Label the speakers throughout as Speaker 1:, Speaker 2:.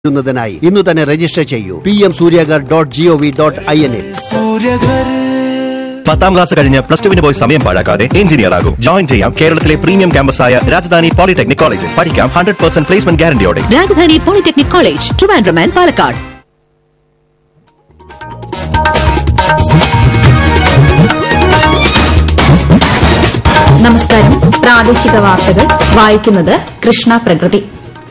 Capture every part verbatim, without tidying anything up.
Speaker 1: ായി ഇന്നു തന്നെ രജിസ്റ്റർ ചെയ്യൂ. P M Surya Ghar dot G O V dot I N A.
Speaker 2: പത്താം ക്ലാസ് കഴിഞ്ഞ് പ്ലസ് ടുവിന് പോയി സമയം പാഴാക്കാതെ എഞ്ചിനീയർ ആകും. ജോയിൻ ചെയ്യാം കേരളത്തിലെ പ്രീമിയം ക്യാമ്പസായ രാജധാനി പോളിടെക്നിക് കോളേജിൽ. പഠിക്കാം hundred percent placement ഗ്യാരണ്ടിയോടെ.
Speaker 3: Rajdhani polytechnic college, Trivandrum and Palakkad.
Speaker 4: നമസ്കാരം. പ്രാദേശിക വാർത്തകൾ വായിക്കുന്നത് കൃഷ്ണ പ്രകൃതി.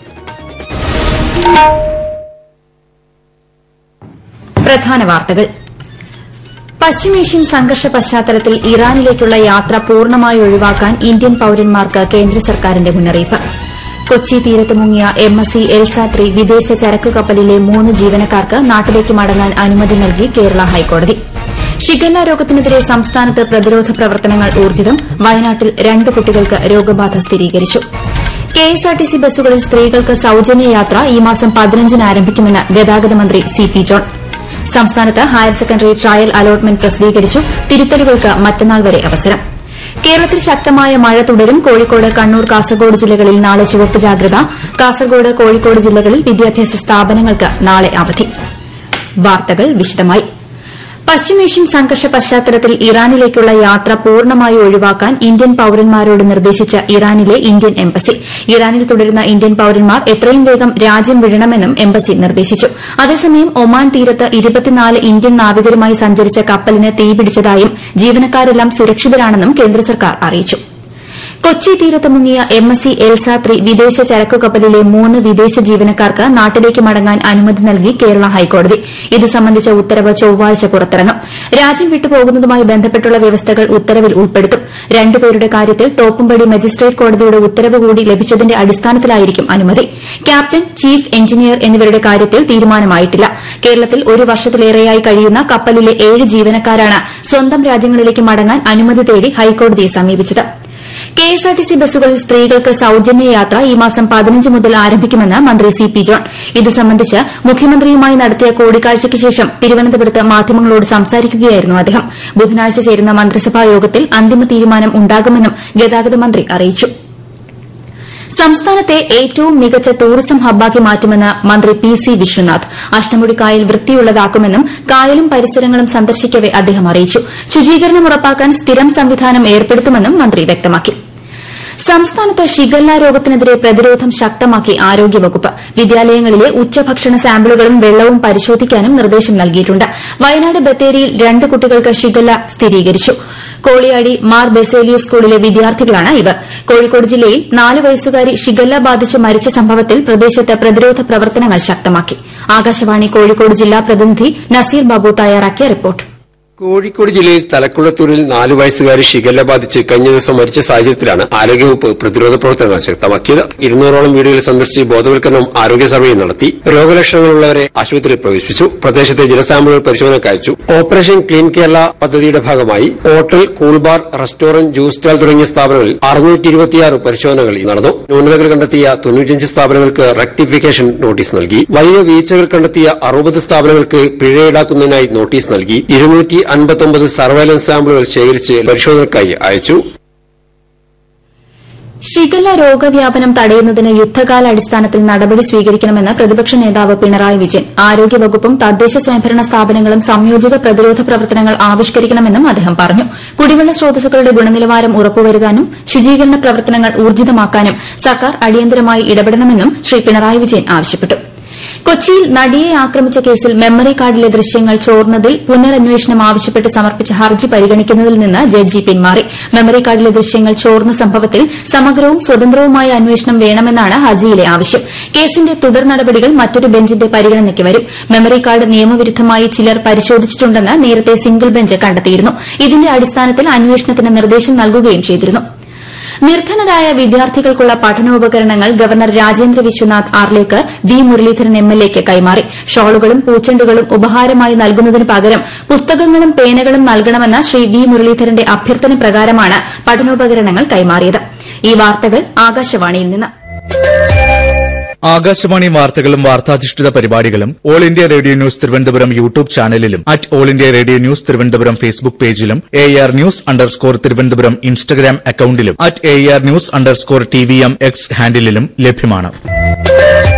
Speaker 4: പ്രധാന വാർത്തകൾ. പശ്ചിമേഷ്യൻ സംഘർഷ പശ്ചാത്തലത്തിൽ ഇറാനിലേക്കുള്ള യാത്ര പൂർണ്ണമായി ഒഴിവാക്കാൻ ഇന്ത്യൻ പൌരന്മാർക്ക് കേന്ദ്ര സർക്കാരിന്റെ മുന്നറിയിപ്പ്. കൊച്ചി തീരത്ത് മുങ്ങിയ എം എസ് സി എൽസാത്രി വിദേശ ചരക്കു കപ്പലിലെ മൂന്ന് ജീവനക്കാർക്ക് നാട്ടിലേക്ക് മടങ്ങാൻ അനുമതി നൽകി കേരള ഹൈക്കോടതി. ഷിഗല്ല രോഗത്തിനെതിരെ സംസ്ഥാനത്ത് പ്രതിരോധ പ്രവർത്തനങ്ങൾ ഊർജ്ജിതം. വയനാട്ടിൽ രണ്ട് കുട്ടികൾക്ക് രോഗബാധ സ്ഥിരീകരിച്ചു. കെഎസ്ആർടിസി ബസ്സുകളിൽ സ്ത്രീകൾക്ക് സൌജന്യ യാത്ര ഈ മാസം പതിനഞ്ചിന് ആരംഭിക്കുമെന്ന് ഗതാഗത മന്ത്രി സി പി ജോൺ. സംസ്ഥാനത്ത് ഹയർ സെക്കൻഡറി ട്രയൽ അലോട്ട്മെന്റ് പ്രസിദ്ധീകരിച്ചു. തിരുത്തലുകൾക്ക് മറ്റന്നാൾ വരെ അവസരം. കേരളത്തിൽ ശക്തമായ മഴ തുടരും. കോഴിക്കോട്, കണ്ണൂർ, കാസർഗോഡ് ജില്ലകളിൽ നാളെ ചുവപ്പ് ജാഗ്രത. കാസർഗോഡ്, കോഴിക്കോട് ജില്ലകളിൽ വിദ്യാഭ്യാസ സ്ഥാപനങ്ങൾക്ക് നാളെ അവധി. വാർത്തകൾ വിശദമായി. പശ്ചിമേഷ്യൻ സംഘർഷ പശ്ചാത്തലത്തിൽ ഇറാനിലേക്കുള്ള യാത്ര പൂർണ്ണമായി ഒഴിവാക്കാൻ ഇന്ത്യൻ പൌരന്മാരോട് നിർദ്ദേശിച്ച ഇറാനിലെ ഇന്ത്യൻ എംബസി. ഇറാനിൽ തുടരുന്ന ഇന്ത്യൻ പൌരന്മാർ എത്രയും വേഗം രാജ്യം വിടണമെന്നും എംബസി നിർദ്ദേശിച്ചു. അതേസമയം ഒമാൻ തീരത്ത് ഇരുപത്തിനാല് ഇന്ത്യൻ നാവികരുമായി സഞ്ചരിച്ച കപ്പലിന് തീപിടിച്ചതായും ജീവനക്കാരെല്ലാം സുരക്ഷിതരാണെന്നും കേന്ദ്ര സർക്കാർ അറിയിച്ചു. കൊച്ചി തീരത്ത് മുങ്ങിയ എം എസ് സി എൽസാത്രി വിദേശ ചരക്കു കപ്പലിലെ മൂന്ന് വിദേശ ജീവനക്കാർക്ക് നാട്ടിലേക്ക് മടങ്ങാൻ അനുമതി നൽകി കേരള ഹൈക്കോടതി. ഇത് സംബന്ധിച്ച ഉത്തരവ് ചൊവ്വാഴ്ച പുറത്തിറങ്ങും. രാജ്യം വിട്ടുപോകുന്നതുമായി ബന്ധപ്പെട്ടുള്ള വ്യവസ്ഥകൾ ഉത്തരവിൽ ഉൾപ്പെടുത്തും. രണ്ടുപേരുടെ കാര്യത്തിൽ തോപ്പുംപടി മജിസ്ട്രേറ്റ് കോടതിയുടെ ഉത്തരവ് കൂടി ലഭിച്ചതിന്റെ അടിസ്ഥാനത്തിലായിരിക്കും അനുമതി. ക്യാപ്റ്റൻ, ചീഫ് എഞ്ചിനീയർ എന്നിവരുടെ കാര്യത്തിൽ തീരുമാനമായിട്ടില്ല. കേരളത്തിൽ ഒരു വർഷത്തിലേറെയായി കഴിയുന്ന കപ്പലിലെ ഏഴ് ജീവനക്കാരാണ് സ്വന്തം രാജ്യങ്ങളിലേക്ക് മടങ്ങാൻ അനുമതി തേടി ഹൈക്കോടതിയെ സമീപിച്ചത്. കെഎസ്ആർടിസി ബസ്സുകളിൽ സ്ത്രീകൾക്ക് സൌജന്യ യാത്ര ഈ മാസം പതിനഞ്ച് മുതൽ ആരംഭിക്കുമെന്ന് മന്ത്രി സി പി ജോൺ. ഇത് സംബന്ധിച്ച് മുഖ്യമന്ത്രിയുമായി നടത്തിയ കൂടിക്കാഴ്ചയ്ക്ക് ശേഷം തിരുവനന്തപുരത്ത് മാധ്യമങ്ങളോട് സംസാരിക്കുകയായിരുന്നു അദ്ദേഹം. ബുധനാഴ്ച ചേരുന്ന മന്ത്രിസഭാ യോഗത്തിൽ അന്തിമ തീരുമാനം ഉണ്ടാകുമെന്നും ഗതാഗത മന്ത്രി അറിയിച്ചു. സംസ്ഥാനത്തെ ഏറ്റവും മികച്ച ടൂറിസം ഹബ്ബാക്കി മാറ്റുമെന്ന് മന്ത്രി പി സി വിഷ്ണുനാഥ്. അഷ്ടമുടി കായൽ വൃത്തിയുള്ളതാക്കുമെന്നും കായലും പരിസരങ്ങളും സന്ദർശിക്കവെ അദ്ദേഹം അറിയിച്ചു. ശുചീകരണം ഉറപ്പാക്കാൻ സ്ഥിരം സംവിധാനം ഏർപ്പെടുത്തുമെന്നും മന്ത്രി വ്യക്തമാക്കി. സംസ്ഥാനത്ത് ഷിഗല്ല രോഗത്തിനെതിരെ പ്രതിരോധം ശക്തമാക്കി ആരോഗ്യവകുപ്പ്. വിദ്യാലയങ്ങളിലെ ഉച്ചഭക്ഷണ സാമ്പിളുകളും വെള്ളവും പരിശോധിക്കാനും നിർദ്ദേശം നൽകിയിട്ടുണ്ട്. വയനാട് ബത്തേരിയിൽ രണ്ട് കുട്ടികൾക്ക് ഷിഗല്ല സ്ഥിരീകരിച്ചു. കോളിയാടി മാർ ബെസേലിയോ സ്കൂളിലെ വിദ്യാർത്ഥികളാണ് ഇവർ. കോഴിക്കോട് ജില്ലയിൽ നാല് വയസ്സുകാരി ഷിഗല്ല ബാധിച്ച് മരിച്ച സംഭവത്തിൽ പ്രദേശത്ത് പ്രതിരോധ പ്രവർത്തനങ്ങൾ ശക്തമാക്കി. ആകാശവാണി കോഴിക്കോട് ജില്ലാ പ്രതിനിധി നസീർ ബാബു തയ്യാറാക്കിയ റിപ്പോർട്ട്.
Speaker 5: കോഴിക്കോട് ജില്ലയിൽ തലക്കുളത്തൂരിൽ നാലു വയസ്സുകാരി ഷിഗല്ല ബാധിച്ച് കഴിഞ്ഞ ദിവസം മരിച്ച സാഹചര്യത്തിലാണ് ആരോഗ്യവകുപ്പ് പ്രതിരോധ പ്രവർത്തനങ്ങൾ ശക്തമാക്കിയത്. ഇരുന്നൂറോളം വീടുകൾ സന്ദർശിച്ച് ബോധവൽക്കരണവും ആരോഗ്യ സർവേയും നടത്തി. രോഗലക്ഷണങ്ങളുള്ളവരെ ആശുപത്രിയിൽ പ്രവേശിപ്പിച്ചു. പ്രദേശത്തെ ജലസാമ്പിളുകൾ പരിശോധനയ്ക്ക് അയച്ചു. ഓപ്പറേഷൻ ക്ലീൻ കേരള പദ്ധതിയുടെ ഭാഗമായി hotel, cool bar, restaurant, juice stall തുടങ്ങിയ സ്ഥാപനങ്ങളിൽ അറുന്നൂറ്റി ഇരുപത്തിയാറ് പരിശോധനകൾ നടന്നു. ന്യൂനതകൾ കണ്ടെത്തിയ തൊണ്ണൂറ്റിയഞ്ച് സ്ഥാപനങ്ങൾക്ക് റെക്ടിഫിക്കേഷൻ നോട്ടീസ് നൽകി. വലിയ വീഴ്ചകൾ കണ്ടെത്തിയ അറുപത് സ്ഥാപനങ്ങൾക്ക് പിഴ ഈടാക്കുന്നതിനായി നോട്ടീസ് നൽകി. ഇരുന്നൂറ്റി അൻപത്തൊമ്പത് സർവൈലൻസ് സാമ്പിളുകൾ ശേഖരിച്ച് പരിശോധനയ്ക്കായി അയച്ചു.
Speaker 4: ഷിഗല്ല രോഗവ്യാപനം തടയുന്നതിന് യുദ്ധകാലാടിസ്ഥാനത്തിൽ നടപടി സ്വീകരിക്കണമെന്ന് പ്രതിപക്ഷ നേതാവ് പിണറായി വിജയൻ. ആരോഗ്യവകുപ്പും തദ്ദേശ സ്വയംഭരണ സ്ഥാപനങ്ങളും സംയോജിത പ്രതിരോധ പ്രവർത്തനങ്ങൾ ആവിഷ്കരിക്കണമെന്നും അദ്ദേഹം പറഞ്ഞു. കുടിവെള്ള സ്രോതസ്സുകളുടെ ഗുണനിലവാരം ഉറപ്പുവരുത്താനും ശുചീകരണ പ്രവർത്തനങ്ങൾ ഊർജ്ജിതമാക്കാനും സർക്കാർ അടിയന്തരമായി ഇടപെടണമെന്നും ശ്രീ പിണറായി വിജയൻ ആവശ്യപ്പെട്ടു. കൊച്ചിയിൽ നടിയെ ആക്രമിച്ച കേസിൽ മെമ്മറി കാർഡിലെ ദൃശ്യങ്ങൾ ചോർന്നതിൽ പുനരന്വേഷണം ആവശ്യപ്പെട്ട് സമർപ്പിച്ച ഹർജി പരിഗണിക്കുന്നതിൽ നിന്ന് ജഡ്ജി പിന്മാറി. മെമ്മറി കാർഡിലെ ദൃശ്യങ്ങൾ ചോർന്ന സംഭവത്തിൽ സമഗ്രവും സ്വതന്ത്രവുമായ അന്വേഷണം വേണമെന്നാണ് ഹർജിയിലെ ആവശ്യം. കേസിന്റെ തുടർ നടപടികൾ മറ്റൊരു ബെഞ്ചിന്റെ പരിഗണനയ്ക്ക് വരും. മെമ്മറി കാർഡ് നിയമവിരുദ്ധമായി ചിലർ പരിശോധിച്ചിട്ടുണ്ടെന്ന് നേരത്തെ സിംഗിൾ ബെഞ്ച് കണ്ടെത്തിയിരുന്നു. ഇതിന്റെ അടിസ്ഥാനത്തിൽ അന്വേഷണത്തിന് നിർദ്ദേശം നൽകുകയും ചെയ്തിരുന്നു. നിർധനരായ വിദ്യാർത്ഥികൾക്കുള്ള പഠനോപകരണങ്ങൾ ഗവർണർ രാജേന്ദ്ര വിശ്വനാഥ് ആർലേക്കർ വി മുരളീധരൻ എംഎൽഎക്ക് കൈമാറി. ഷോളുകളും പൂച്ചെണ്ടുകളും ഉപഹാരമായി നൽകുന്നതിന് പകരം പുസ്തകങ്ങളും പേനകളും നൽകണമെന്ന ശ്രീ വി മുരളീധരന്റെ അഭ്യർത്ഥന പ്രകാരമാണ് പഠനോപകരണങ്ങൾ കൈമാറിയത്. ഈ വാർത്തകൾ ആകാശവാണിയിൽ നിന്ന്.
Speaker 6: ആകാശവാണി വാർത്തകളും വാർത്താധിഷ്ഠിത പരിപാടികളും all India radio news Thiruvananthapuram YouTube ചാനലിലും at all India radio news Thiruvananthapuram Facebook പേജിലും A R news underscore Thiruvananthapuram Instagram അക്കൌണ്ടിലും at A R news underscore T V M X ഹാൻഡിലും ലഭ്യമാണ്.